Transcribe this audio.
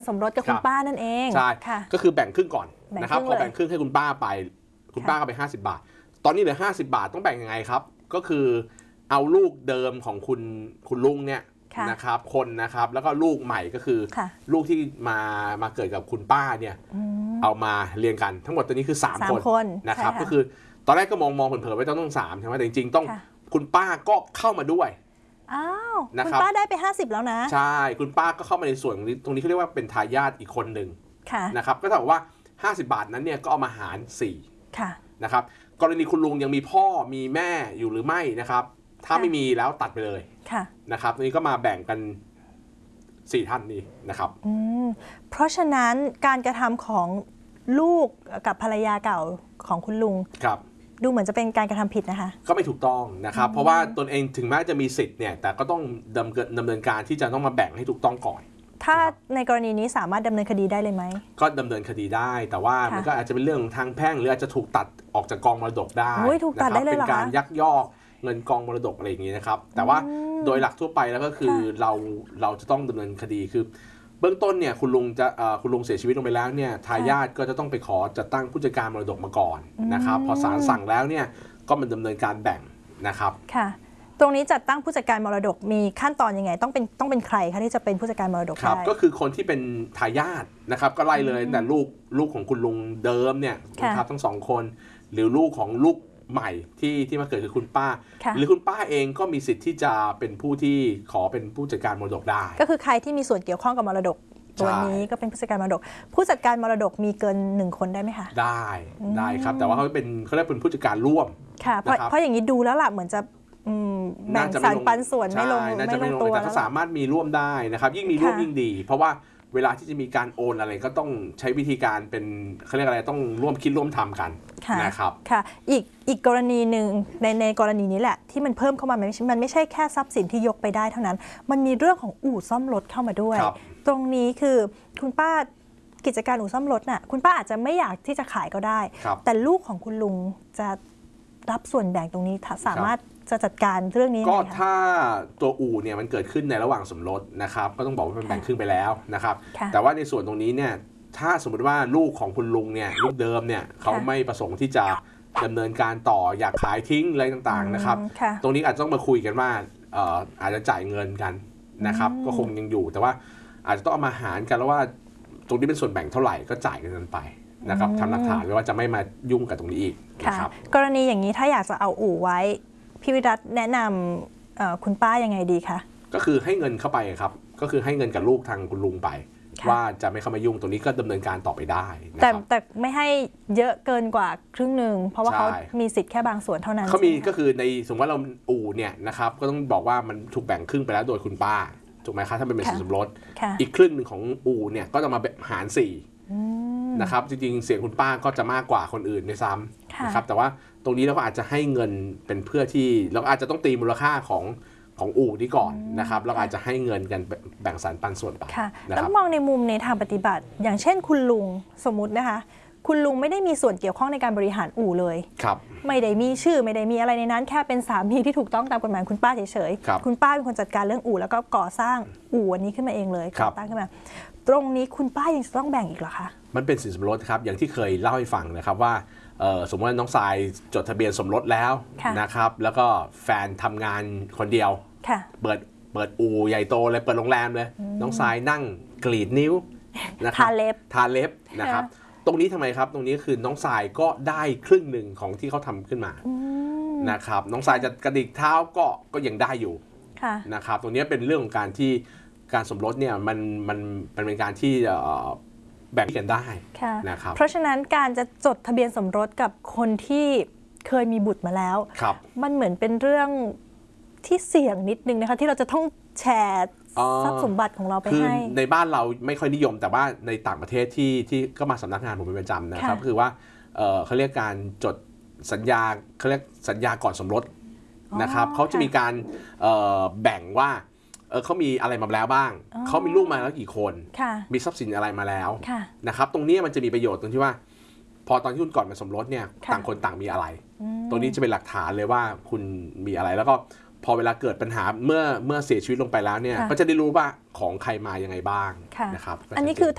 สมรสกับคุณป้านั่นเองใช่ก็คือแบ่งครึ่งก่อนนะครับพอแบ่งครึ่งให้คุณป้าไปคุณป้าก็ไป50 บาทตอนนี้เหลือ50 บาทต้องแบ่งยังไงครับก็คือเอาลูกเดิมของคุณลุงเนี่ยนะครับคนนะครับแล้วก็ลูกใหม่ก็คือลูกที่มาเกิดกับคุณป้าเนี่ยเอามาเรียงกันทั้งหมดตัวนี้คือ3 คนนะครับก็คือตอนแรกก็มองเผลอๆไว้ต้อง3ใช่ไหมแต่จริงๆต้องคุณป้าก็เข้ามาด้วยอ้าวคุณป้าได้ไป50แล้วนะใช่คุณป้าก็เข้ามาในส่วนตรงนี้เขาเรียกว่าเป็นทายาทอีกคนหนึ่งนะครับก็เท่ากับว่า50 บาทนั้นเนี่ยก็เอามาหาร4นะครับกรณีคุณลุงยังมีพ่อมีแม่อยู่หรือไม่นะครับถ้าไม่มีแล้วตัดไปเลยนะครับตรงนี้ก็มาแบ่งกัน4 ท่านนี้นะครับเพราะฉะนั้นการกระทำของลูกกับภรรยาเก่าของคุณลุงดูเหมือนจะเป็นการกระทำผิดนะคะก็ไม่ถูกต้องนะครับเพราะว่าตนเองถึงแม้จะมีสิทธิ์เนี่ยแต่ก็ต้องดำเนินการที่จะต้องมาแบ่งให้ถูกต้องก่อนถ้าในกรณีนี้สามารถดำเนินคดีได้เลยไหมก็ดำเนินคดีได้แต่ว่ามันก็อาจจะเป็นเรื่องทางแพ่งหรืออาจจะถูกตัดออกจากกองมรดกได้ถูกตัดได้เลยเหรอเป็นการยักยอกเงินกองมรดกอะไรอย่างนี้นะครับแต่ว่าโดยหลักทั่วไปแล้วก็คือเราจะต้องดำเนินคดีคือเบื้องต้นเนี่ยคุณลุงเสียชีวิตลงไปแล้วเนี่ยทายาทก็จะต้องไปขอจัดตั้งผู้จัดการมรดกมาก่อนนะครับพอศาลสั่งแล้วเนี่ยก็มันดำเนินการแบ่งนะครับค่ะตรงนี้จัดตั้งผู้จัดการมรดกมีขั้นตอนยังไงต้องเป็นใครคะที่จะเป็นผู้จัดการมรดกได้ก็คือคนที่เป็นทายาทนะครับก็ไล่เลยแต่ลูกของคุณลุงเดิมเนี่ยนะครับทั้ง2 คนหรือลูกของลูกใหม่ที่มาเกิดคือคุณป้าหรือคุณป้าเองก็มีสิทธิ์ที่จะเป็นผู้ที่ขอเป็นผู้จัดการมรดกได้ก็คือใครที่มีส่วนเกี่ยวข้องกับมรดกตัวนี้ก็เป็นผู้จัดการมรดกผู้จัดการมรดกมีเกิน1 คนได้ไหมคะได้ครับแต่ว่าเขาเรียกเป็นผู้จัดการร่วมค่ะเพราะอย่างนี้ดูแล้วล่ะเหมือนจะแบ่งสรรปันส่วนไม่ลงตัวแต่ก็สามารถมีร่วมได้นะครับยิ่งมีร่วมยิ่งดีเพราะว่าเวลาที่จะมีการโอนอะไรก็ต้องใช้วิธีการเป็นเขาเรียกอะไรต้องร่วมคิดร่วมทำกันนะครับค่ะอีกกรณีหนึ่งในกรณีนี้แหละที่มันเพิ่มเข้ามามันไม่ใช่แค่ทรัพย์สินที่ยกไปได้เท่านั้นมันมีเรื่องของอู่ซ่อมรถเข้ามาด้วยตรงนี้คือคุณป้ากิจการอู่ซ่อมรถน่ะคุณป้าอาจจะไม่อยากที่จะขายก็ได้แต่ลูกของคุณลุงจะรับส่วนแบ่งตรงนี้สามารถจะจัดการเรื่องนี้ก็ถ้าตัวอู่เนี่ยมันเกิดขึ้นในระหว่างสมรสนะครับก็ต้องบอกว่าเป็นแบ่งครึ่งไปแล้วนะครับแต่ว่าในส่วนตรงนี้เนี่ยถ้าสมมติว่าลูกของคุณลุงเนี่ยลูกเดิมเนี่ยเขาไม่ประสงค์ที่จะดำเนินการต่ออยากขายทิ้งอะไรต่างๆนะครับตรงนี้อาจจะต้องมาคุยกันว่าอาจจะจ่ายเงินกันนะครับก็คงยังอยู่แต่ว่าอาจจะต้องเอามาหารกันแล้วว่าตรงนี้เป็นส่วนแบ่งเท่าไหร่ก็จ่ายกันไปนะครับทำหลักฐานไว้ว่าจะไม่มายุ่งกับตรงนี้อีกนะครับกรณีอย่างนี้ถ้าอยากจะเอาอู่ไว้พี่วิรัตแนะนำคุณป้ายังไงดีคะก็คือให้เงินเข้าไปครับก็คือให้เงินกับลูกทางคุณลุงไปว่าจะไม่เข้ามายุ่งตรงนี้ก็ดำเนินการต่อไปได้แต่ไม่ให้เยอะเกินกว่าครึ่งหนึ่งเพราะว่าเขามีสิทธิ์แค่บางส่วนเท่านั้นเขามีก็คือในสมมติว่าเราอู่เนี่ยนะครับก็ต้องบอกว่ามันถูกแบ่งครึ่งไปแล้วโดยคุณป้าถูกไหมครับถ้าเป็นสินสมรสอีกครึ่งหนึ่งของอู่เนี่ยก็จะมาหาร4นะครับจริงๆเสียงคุณป้าก็จะมากกว่าคนอื่นในซ้ำนะครับแต่ว่าตรงนี้เราก็อาจจะให้เงินเป็นเพื่อที่เราอาจจะต้องตีมูลค่าของอู่นี้ก่อนนะครับเราอาจจะให้เงินกันแบ่งสรรปันส่วนไปแล้วมองในมุมในทางปฏิบัติอย่างเช่นคุณลุงสมมุตินะคะคุณลุงไม่ได้มีส่วนเกี่ยวข้องในการบริหารอู่เลยไม่ได้มีชื่อไม่ได้มีอะไรในนั้นแค่เป็นสามีที่ถูกต้องตามกฎหมายคุณป้าเฉยๆคุณป้าเป็นคนจัดการเรื่องอู่แล้วก็ก่อสร้างอู่อันนี้ขึ้นมาเองเลยก่อตั้งขึ้นมาตรงนี้คุณป้ายังจะต้องแบ่งอีกเหรอคะมันเป็นสินสมรสครับอย่างที่เคยเล่าให้ฟังนะครับว่าสมมติว่าน้องทรายจดทะเบียนสมรสแล้วนะครับแล้วก็แฟนทำงานคนเดียวเปิดอู่ใหญ่โตเลยเปิดโรงแรมเลยน้องทรายนั่งกรีดนิ้วนะครับทาเล็บนะครับตรงนี้ทำไมครับตรงนี้คือน้องทรายก็ได้ครึ่งหนึ่งของที่เขาทำขึ้นมานะครับน้องทรายจะกระดิกเท้าก็ยังได้อยู่นะครับตรงนี้เป็นเรื่องของการที่การสมรสเนี่ยมันเป็นการที่แบ่งกันได้นะครับเพราะฉะนั้นการจะจดทะเบียนสมรสกับคนที่เคยมีบุตรมาแล้วมันเหมือนเป็นเรื่องที่เสี่ยงนิดนึงนะคะที่เราจะต้องแชร์ทรัพย์สมบัติของเราไปให้ในบ้านเราไม่ค่อยนิยมแต่ว่าในต่างประเทศที่ก็มาสำนักงานผมเป็นประจำนะครับคือว่าเขาเรียกการจดสัญญาเขาเรียกสัญญาก่อนสมรสนะครับเขาจะมีการแบ่งว่าเขามีอะไรมาแล้วบ้างเขามีลูกมาแล้วกี่คนมีทรัพย์สินอะไรมาแล้วนะครับตรงนี้มันจะมีประโยชน์ตรงที่ว่าพอตอนที่คุณก่อนมาสมรสเนี่ยต่างคนต่างมีอะไรตรงนี้จะเป็นหลักฐานเลยว่าคุณมีอะไรแล้วก็พอเวลาเกิดปัญหาเมื่อเสียชีวิตลงไปแล้วเนี่ยก็จะได้รู้ว่าของใครมายังไงบ้างนะครับอันนี้คือ